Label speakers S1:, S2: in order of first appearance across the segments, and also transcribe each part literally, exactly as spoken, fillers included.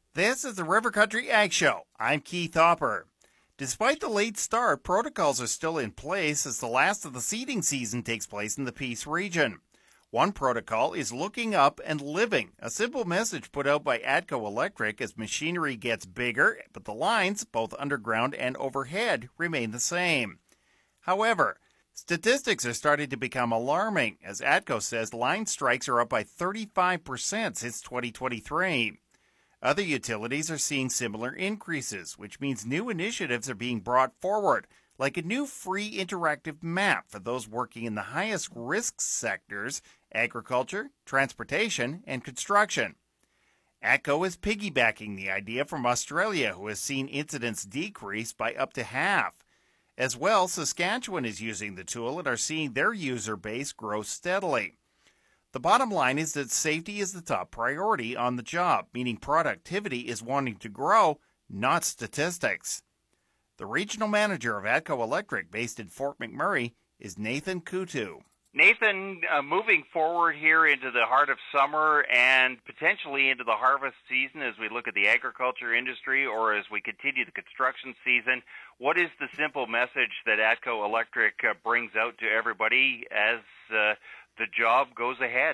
S1: This is the River Country Ag Show. I'm Keith Hopper. Despite the late start, protocols are still in place as the last of the seeding season takes place in the Peace region. One protocol is looking up and living, a simple message put out by ATCO Electric as machinery gets bigger, but the lines, both underground and overhead, remain the same. However, statistics are starting to become alarming as ATCO says line strikes are up by thirty-five percent since twenty twenty-three. Other utilities are seeing similar increases, which means new initiatives are being brought forward, like a new free interactive map for those working in the highest risk sectors, agriculture, transportation, and construction. ATCO is piggybacking the idea from Australia, who has seen incidents decrease by up to half. As well, Saskatchewan is using the tool and are seeing their user base grow steadily. The bottom line is that safety is the top priority on the job, meaning productivity is wanting to grow, not statistics. The regional manager of ATCO Electric, based in Fort McMurray, is Nathan Coutu.
S2: Nathan, uh, moving forward here into the heart of summer and potentially into the harvest season as we look at the agriculture industry or as we continue the construction season, what is the simple message that ATCO Electric uh, brings out to everybody as uh, the job goes ahead?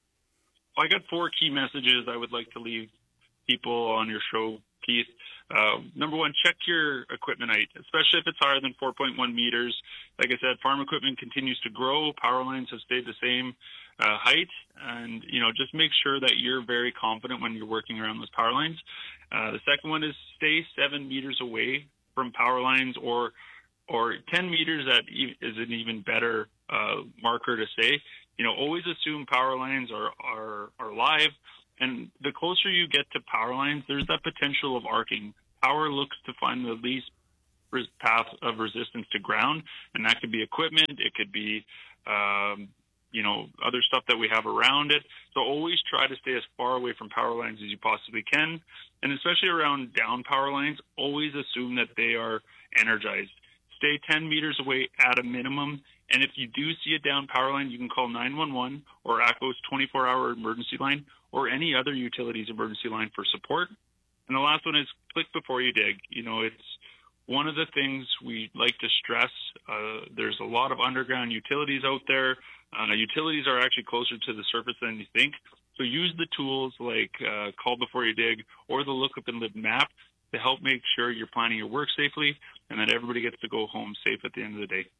S3: I got four key messages I would like to leave people on your show, Keith. Uh, number one, check your equipment height, especially if it's higher than four point one meters. Like I said, farm equipment continues to grow. Power lines have stayed the same uh, height. And, you know, just make sure that you're very confident when you're working around those power lines. Uh, the second one is stay seven meters away from power lines, or or ten meters that is an even better uh, marker to say. You know, always assume power lines are, are, are live. And the closer you get to power lines, there's that potential of arcing. Power looks to find the least path of resistance to ground, and that could be equipment. It could be, um, you know, other stuff that we have around it. So always try to stay as far away from power lines as you possibly can. And especially around down power lines, always assume that they are energized. Stay ten meters away at a minimum. And if you do see a down power line, you can call nine one one or ATCO's twenty-four hour emergency line or any other utility's emergency line for support. And the last one is click before you dig. You know, it's one of the things we like to stress. Uh, there's a lot of underground utilities out there. Uh, utilities are actually closer to the surface than you think. So use the tools like uh, Call Before You Dig or the Look Up and Live map to help make sure you're planning your work safely and that everybody gets to go home safe at the end of the day.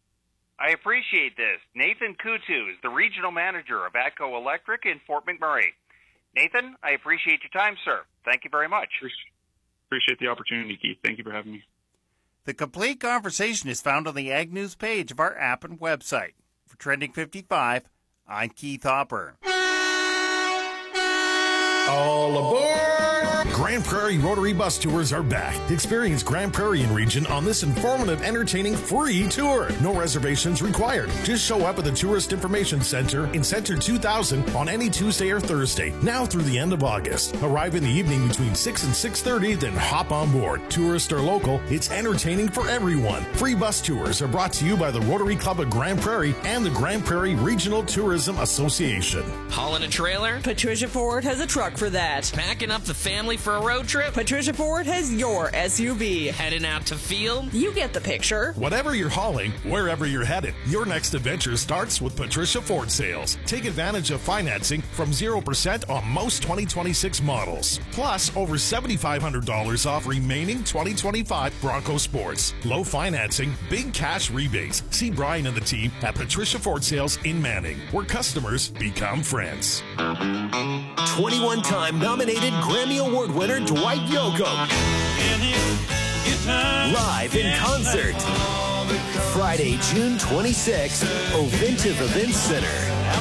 S2: I appreciate this. Nathan Coutu is the regional manager of ATCO Electric in Fort McMurray. Nathan, I appreciate your time, sir. Thank you very much.
S3: Appreciate the opportunity, Keith. Thank you for having me.
S1: The complete conversation is found on the Ag News page of our app and website. For Trending fifty-five, I'm Keith Hopper.
S4: All aboard! Grand Prairie Rotary Bus Tours are back. Experience Grand Prairie and region on this informative, entertaining, free tour. No reservations required. Just show up at the Tourist Information Center in Center two thousand on any Tuesday or Thursday, now through the end of August. Arrive in the evening between six and six thirty, then hop on board. Tourist or local, it's entertaining for everyone. Free bus tours are brought to you by the Rotary Club of Grand Prairie and the Grand Prairie Regional Tourism Association.
S5: Hauling a trailer?
S6: Patricia Ford has a truck for that.
S5: Packing up the family for a road trip?
S6: Patricia Ford has your S U V.
S5: Heading out to field?
S6: You get the picture.
S4: Whatever you're hauling, wherever you're headed, your next adventure starts with Patricia Ford Sales. Take advantage of financing from zero percent on most twenty twenty-six models. Plus, over seven thousand five hundred dollars off remaining twenty twenty-five Bronco Sports. Low financing, big cash rebates. See Brian and the team at Patricia Ford Sales in Manning, where customers become friends.
S7: twenty-one-time nominated Grammy Award winner Dwight Yoakam. Live in concert. Friday, June twenty-sixth, Ovintiv Events Center.